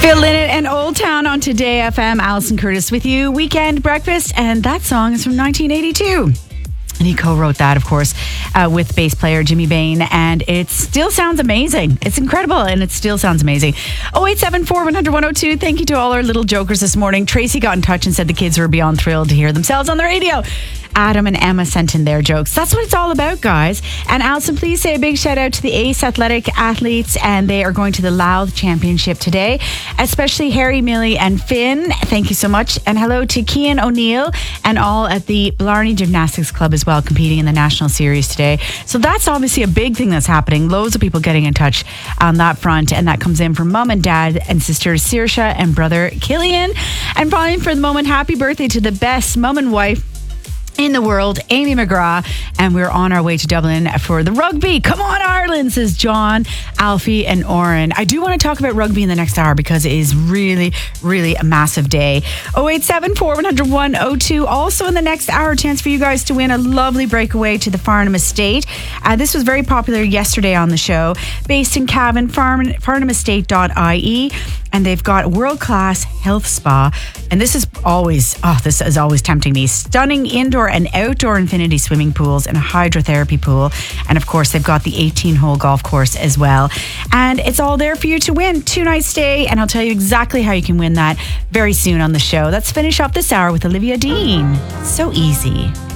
Phil Lynott and Old Town on Today FM. Alison Curtis with you. Weekend Breakfast, and that song is from 1982. And he co-wrote that, of course, with bass player Jimmy Bain. And it still sounds amazing. It's incredible, and it still sounds amazing. 0874 100 102. Thank you to all our little jokers this morning. Tracy got in touch and said the kids were beyond thrilled to hear themselves on the radio. Adam and Emma sent in their jokes. That's what it's all about, guys. And Alison, please say a big shout out to the Ace Athletic athletes, and they are going to the Louth Championship today, especially Harry, Millie and Finn. Thank you so much. And hello to Cian O'Neill and all at the Blarney Gymnastics Club as well, competing in the National Series today. So that's obviously a big thing that's happening. Loads of people getting in touch on that front, and that comes in from mum and dad and sisters Saoirse and brother Killian. And finally, for the moment, happy birthday to the best mum and wife in the world, Amy McGrath, and we're on our way to Dublin for the rugby. Come on, Ireland, says John, Alfie and Oren. I do want to talk about rugby in the next hour because it is really, really a massive day. 0874 100 102. Also in the next hour, a chance for you guys to win a lovely breakaway to the Farnham Estate. This was very popular yesterday on the show. Based in Cavan, farnhamestate.ie. And they've got world-class health spa. And this is always tempting me. Stunning indoor and outdoor infinity swimming pools and a hydrotherapy pool. And of course, they've got the 18-hole golf course as well. And it's all there for you to win. 2-night stay. And I'll tell you exactly how you can win that very soon on the show. Let's finish off this hour with Olivia Dean. So easy.